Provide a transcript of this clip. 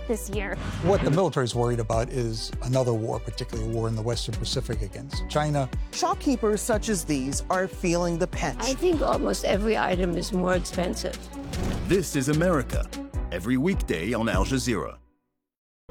this year. What the military is worried about is another war, particularly a war in the Western Pacific against China. Shopkeepers such as these are feeling the pinch. I think almost every item is more expensive. This is America, every weekday on Al Jazeera.